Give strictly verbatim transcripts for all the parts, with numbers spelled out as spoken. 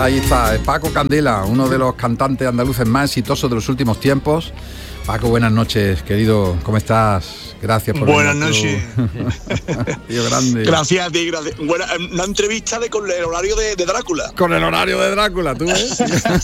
Ahí está, Paco Candela, uno de los cantantes andaluces más exitosos de los últimos tiempos. Paco, buenas noches, querido, ¿cómo estás? Gracias por Buenas noches. Tío grande. Gracias a ti, gracias. Buena, una entrevista de, con el horario de, de Drácula. Con el horario de Drácula, ¿tú ves?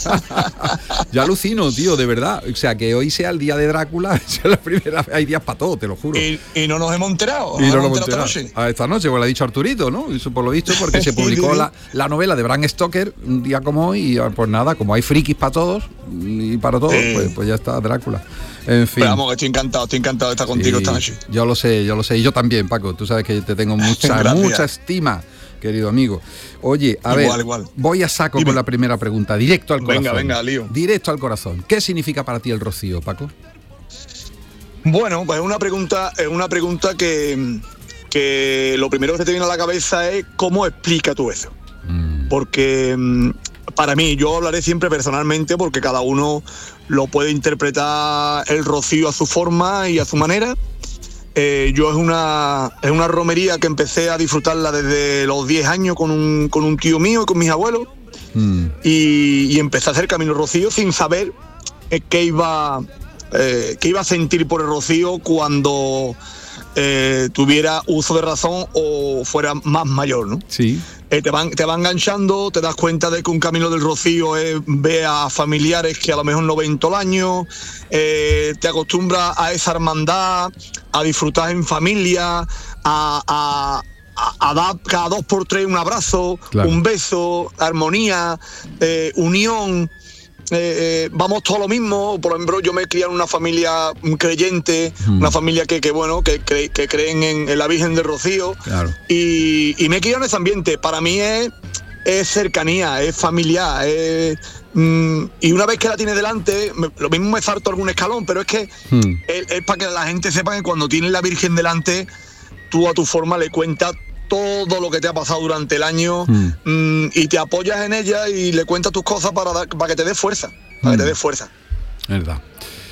Yo alucino, tío, de verdad. O sea, que hoy sea el día de Drácula, es la primera vez. Hay días para todo, te lo juro. Y, y no nos hemos enterado. Y no nos lo hemos enterado enterado. esta noche. A esta noche, pues lo ha dicho Arturito, ¿no? Eso por lo visto, porque se publicó la, la novela de Bram Stoker un día como hoy. Y pues nada, como hay frikis para todos y para todos, sí. pues, pues ya está Drácula. En fin. Pero vamos, que estoy encantado, estoy encantado de estar sí, contigo esta noche. Yo lo sé, yo lo sé. Y yo también, Paco. Tú sabes que te tengo mucha, mucha estima, querido amigo. Oye, a igual, ver, igual. voy a saco Dime. con la primera pregunta, directo al corazón. Venga, venga, lío. Directo al corazón. ¿Qué significa para ti el rocío, Paco? Bueno, pues es una pregunta, es una pregunta que, que lo primero que se te viene a la cabeza es cómo explica tú eso. Mm. Porque para mí, yo hablaré siempre personalmente porque cada uno lo puede interpretar el rocío a su forma y a su manera. Eh, yo es una, es una romería que empecé a disfrutarla desde los diez años con un, con un tío mío y con mis abuelos. Mm. Y, y empecé a hacer Camino Rocío sin saber eh, qué, iba, eh, qué iba a sentir por el rocío cuando eh, tuviera uso de razón o fuera más mayor, ¿no? Sí. Eh, te, van, te va enganchando, te das cuenta de que un Camino del Rocío es ver a familiares que a lo mejor no ven todo el año, eh, te acostumbras a esa hermandad, a disfrutar en familia, a, a, a, a dar cada dos por tres un abrazo, claro. un beso, armonía, eh, unión. Eh, eh, vamos todo lo mismo. Por ejemplo, yo me crié en una familia creyente, mm. una familia que, que bueno, que, que, que creen en, en la Virgen del Rocío, claro. y, y me he criado en ese ambiente. Para mí es, es cercanía, es familiar, es, mm, y una vez que la tienes delante, me, lo mismo me salto algún escalón, pero es que mm. es, es para que la gente sepa que cuando tienes la Virgen delante, tú a tu forma le cuentas todo lo que te ha pasado durante el año mm. Mm, y te apoyas en ella y le cuentas tus cosas para, dar, para que te dé fuerza, para mm. que te dé fuerza. Verdad.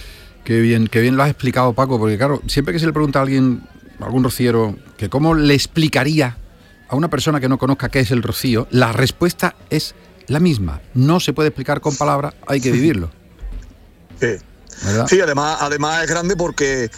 Qué bien, qué bien lo has explicado, Paco, porque claro, siempre que se le pregunta a alguien, a algún rociero, que cómo le explicaría a una persona que no conozca qué es el rocío, la respuesta es la misma. No se puede explicar con palabras, hay que vivirlo. Sí, ¿verdad? Sí, además, además es grande porque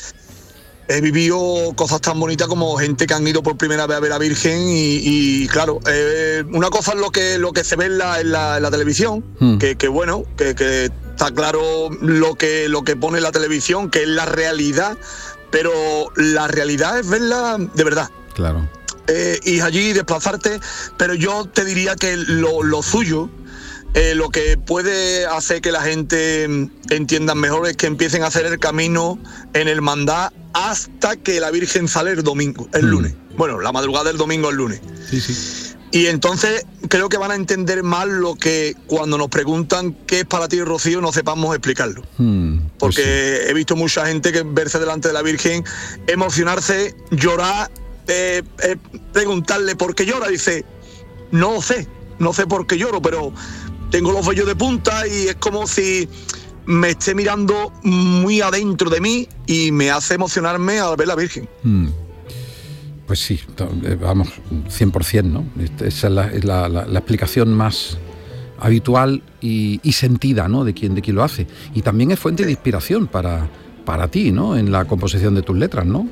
he vivido cosas tan bonitas como gente que han ido por primera vez a ver a la Virgen y, y claro, eh, una cosa es lo que lo que se ve en la, en la, en la televisión, hmm. que, que bueno, que, que está claro lo que, lo que pone la televisión, que es la realidad, pero la realidad es verla de verdad. Claro. Eh, y allí desplazarte, pero yo te diría que lo, lo suyo, Eh, lo que puede hacer que la gente entienda mejor es que empiecen a hacer el camino en hermandad hasta que la Virgen sale el domingo, el mm. lunes. Bueno, la madrugada del domingo el lunes. Sí, sí. Y entonces creo que van a entender más lo que cuando nos preguntan qué es para ti el rocío no sepamos explicarlo. Mm, pues Porque sí. he visto mucha gente que verse delante de la Virgen, emocionarse, llorar, eh, eh, preguntarle por qué llora. Dice, no sé, no sé por qué lloro, pero tengo los vellos de punta y es como si me esté mirando muy adentro de mí y me hace emocionarme al ver la Virgen. Mm. Pues sí, vamos, cien por ciento, ¿no? Esa es la, es la, la, la explicación más habitual y, y sentida, ¿no? De quien, de quien lo hace. Y también es fuente de inspiración para, para ti, ¿no? En la composición de tus letras, ¿no?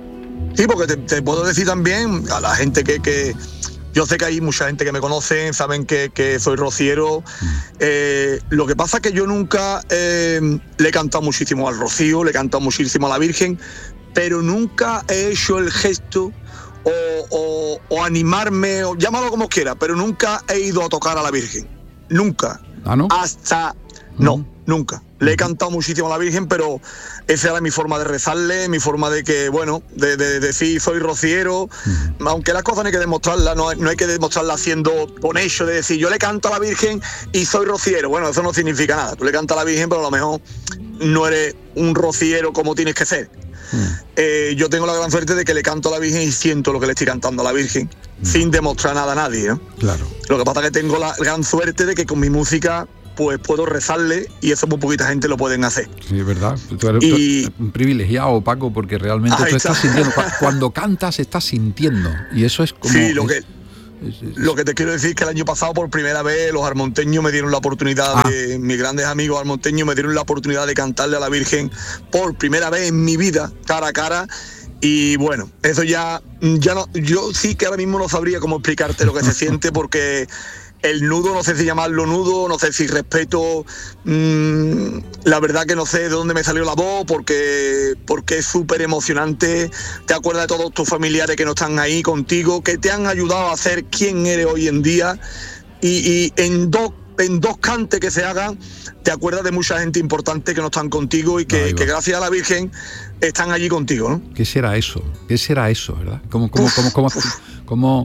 Sí, porque te, te puedo decir también a la gente que... que yo sé que hay mucha gente que me conoce, saben que, que soy rociero. Mm. Eh, lo que pasa es que yo nunca eh, le he cantado muchísimo al rocío, le he cantado muchísimo a la Virgen, pero nunca he hecho el gesto o, o, o animarme, o llámalo como quiera, pero nunca he ido a tocar a la Virgen. Nunca. ¿Ah, no? Hasta... No, mm. nunca. Le he cantado muchísimo a la Virgen, pero esa era mi forma de rezarle, mi forma de que, bueno, de, de, de decir soy rociero, uh-huh. aunque las cosas no hay que demostrarlas, no, no hay que demostrarlas haciendo con hecho de decir yo le canto a la Virgen y soy rociero. Bueno, eso no significa nada. Tú le cantas a la Virgen, pero a lo mejor no eres un rociero como tienes que ser. Uh-huh. Eh, yo tengo la gran suerte de que le canto a la Virgen y siento lo que le estoy cantando a la Virgen, uh-huh. sin demostrar nada a nadie, ¿no? Claro. Lo que pasa es que tengo la gran suerte de que con mi música pues puedo rezarle y eso muy poquita gente lo pueden hacer. Sí, es verdad. Tú eres, y... tú eres un privilegiado, Paco, porque realmente ahí tú estás está. sintiendo. Cuando cantas, estás sintiendo. Y eso es como... Sí, lo que... Lo que te quiero decir es que el año pasado por primera vez los armonteños me dieron la oportunidad, ah. de, mis grandes amigos armonteños me dieron la oportunidad de cantarle a la Virgen por primera vez en mi vida, cara a cara. Y bueno, eso ya, ya no, yo sí que ahora mismo no sabría cómo explicarte lo que se siente, porque el nudo, no sé si llamarlo nudo, no sé si respeto, mmm, la verdad que no sé de dónde me salió la voz, porque, porque es súper emocionante. Te acuerdas de todos tus familiares que no están ahí contigo, que te han ayudado a ser quien eres hoy en día, y, y en dos en dos cantes que se hagan, te acuerdas de mucha gente importante que no están contigo y que, que gracias a la Virgen están allí contigo, ¿no? ¿Qué será eso? ¿Qué será eso, verdad? ¿Cómo, cómo, cómo, cómo, cómo,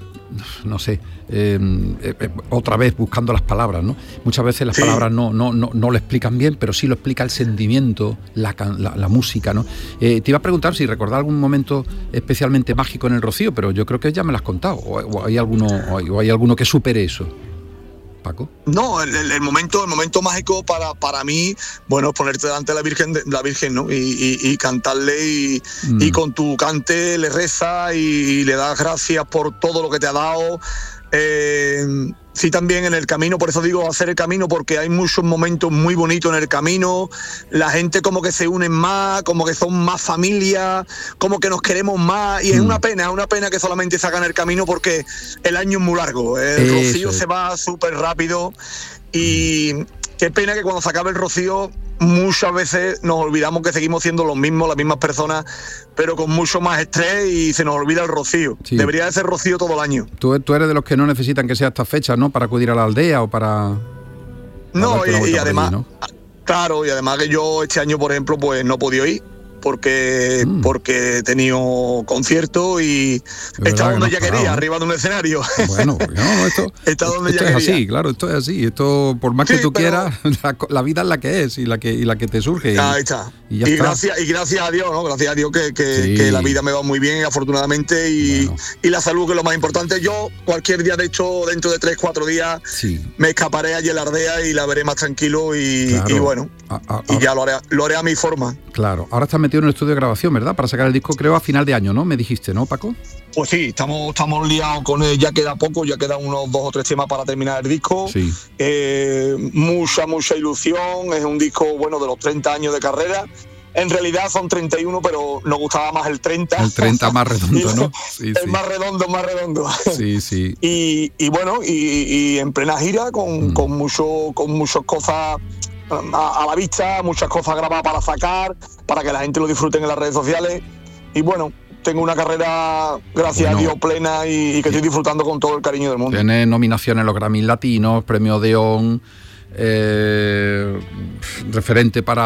no sé, eh, eh, otra vez buscando las palabras, ¿no? Muchas veces las sí. palabras no, no, no, no lo explican bien, pero sí lo explica el sentimiento, la, la, la música, ¿no? Eh, te iba a preguntar si recordar algún momento especialmente mágico en el Rocío, pero yo creo que ya me lo has contado, o, o, hay, alguno, o, hay, o hay alguno que supere eso. Paco. No, el, el momento, el momento mágico para, para mí, bueno, es ponerte delante de la Virgen, la Virgen, ¿no? Y, y, y cantarle y, mm. y con tu cante le reza y, y le das gracias por todo lo que te ha dado. Eh, sí, también en el camino, por eso digo hacer el camino, porque hay muchos momentos muy bonitos en el camino, la gente como que se unen más, como que son más familia, como que nos queremos más, y mm. es una pena, es una pena que solamente se haga en el camino, porque el año es muy largo, el eso. Rocío se va súper rápido, y mm. qué pena que cuando se acabe el Rocío muchas veces nos olvidamos que seguimos siendo los mismos, las mismas personas, pero con mucho más estrés, y se nos olvida el Rocío. Sí. Debería de ser Rocío todo el año. Tú, tú eres de los que no necesitan que sea estas fechas, ¿no? Para acudir a la aldea o para... No, y, y además, allí, ¿no? Claro, y además que yo este año, por ejemplo, pues no he podido ir, porque mm. porque he tenido concierto y está donde ya quería, ¿no? Arriba de un escenario. Bueno, no, esto, está donde esto ya es quería. así, claro, esto es así. Esto, por más sí, que tú pero... quieras, la, la vida es la que es y la que y la que te surge. Y, ahí está. Y, ya y está. gracias y gracias a Dios, ¿no? Gracias a Dios que, que, sí. que la vida me va muy bien, afortunadamente, y, bueno. y la salud, que es lo más importante. Yo cualquier día, de hecho, dentro de tres, cuatro días, sí. me escaparé allí en la aldea y la veré más tranquilo y, claro. y bueno, a, a, y ya lo haré, lo haré a mi forma. Claro. Ahora estás metido en el estudio de grabación, ¿verdad? Para sacar el disco, creo, a final de año, ¿no? Me dijiste, ¿no, Paco? Pues sí, estamos, estamos liados con él, ya queda poco, ya quedan unos dos o tres temas para terminar el disco. Sí. Eh, mucha, mucha ilusión, es un disco, bueno, de los treinta años de carrera. En realidad son treinta y uno, pero nos gustaba más el treinta. El treinta más redondo, ¿no? Sí, el sí. más redondo, más redondo. Sí, sí. Y, y bueno, y, y en plena gira, con, mm. con, mucho, con muchas cosas a, a la vista, muchas cosas grabadas para sacar, para que la gente lo disfruten en las redes sociales. Y bueno, tengo una carrera, gracias bueno, a Dios, plena y, y que estoy disfrutando con todo el cariño del mundo. Tienes nominaciones en los Grammy Latinos, Premio Odeón, eh, referente para